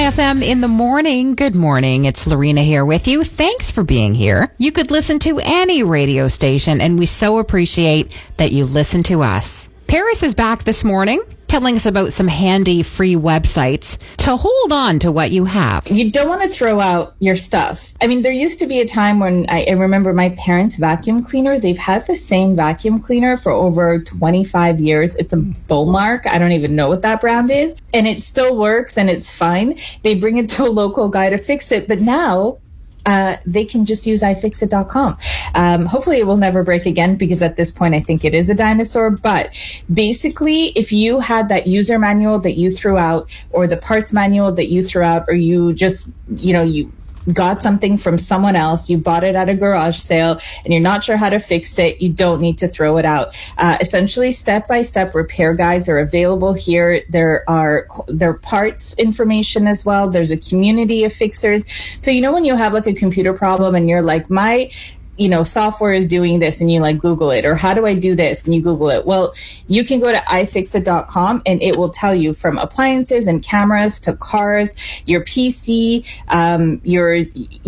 FM in the morning. Good morning. It's Lorena here with you. Thanks for being here. You could listen to any radio station, and we so appreciate that you listen to us. Paris is back this morning, telling us about some handy free websites to hold on to what you have. You don't want to throw out your stuff. I mean, there used to be a time when I remember my parents' vacuum cleaner. They've had the same vacuum cleaner for over 25 years. It's a Bowmark. I don't even know what that brand is. And it still works and it's fine. They bring it to a local guy to fix it. But now they can just use ifixit.com. Hopefully it will never break again, because at this point I think it is a dinosaur. But basically, if you had that user manual that you threw out, or the parts manual that you threw out, or you just, you got something from someone else, you bought it at a garage sale, and you're not sure how to fix it, you don't need to throw it out. Essentially, step-by-step repair guides are available here. There are parts information as well. There's a community of fixers. So, when you have like a computer problem and you're like, my software is doing this, and you like Google it, or how do I do this? And you Google it. Well, you can go to ifixit.com and it will tell you from appliances and cameras to cars, your PC, your,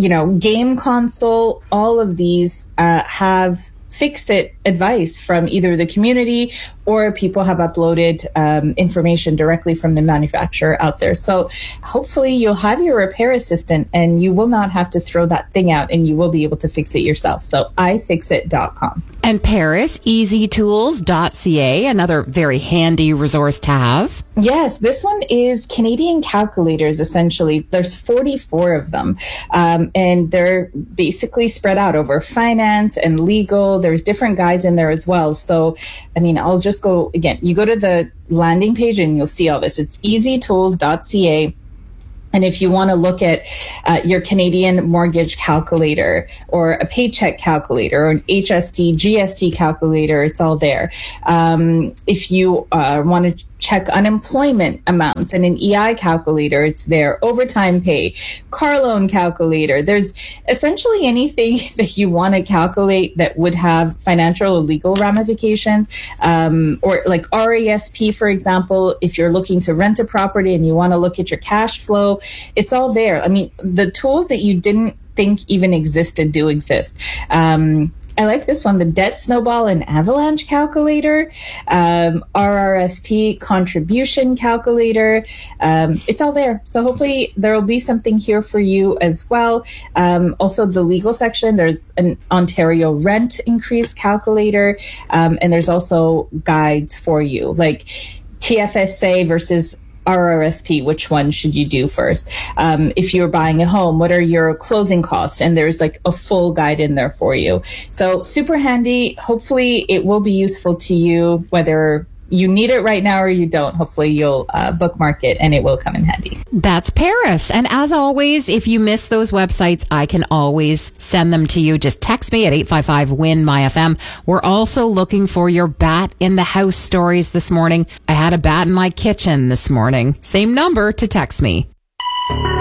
game console. All of these have fix-it advice from either the community or people have uploaded information directly from the manufacturer out there. So hopefully you'll have your repair assistant and you will not have to throw that thing out, and you will be able to fix it yourself. So ifixit.com. And Paris, easytools.ca, another very handy resource to have. Yes, this one is Canadian calculators, essentially. There's 44 of them, and they're basically spread out over finance and legal. There's different guides in there as well. So, I'll just go, again, you go to the landing page and you'll see all this. It's easytools.ca. And if you want to look at your Canadian mortgage calculator, or a paycheck calculator, or an HST, GST calculator, it's all there. If you want to check unemployment amounts and an EI calculator, it's there. Overtime pay, car loan calculator. There's essentially anything that you want to calculate that would have financial or legal ramifications, or like RESP, for example. If you're looking to rent a property and you want to look at your cash flow, it's all there. The tools that you didn't think even existed do exist. I like this one, the Debt Snowball and Avalanche calculator, RRSP contribution calculator. It's all there. So hopefully there will be something here for you as well. Also the legal section, there's an Ontario rent increase calculator. And there's also guides for you, like TFSA versus RRSP, which one should you do first? If you're buying a home, what are your closing costs? And there's like a full guide in there for you. So super handy. Hopefully it will be useful to you, whether you need it right now or you don't. Hopefully you'll bookmark it and it will come in handy. That's Paris. And as always, if you miss those websites, I can always send them to you. Just text me at 855-WIN-MY-FM. We're also looking for your bat in the house stories this morning. I had a bat in my kitchen this morning. Same number to text me.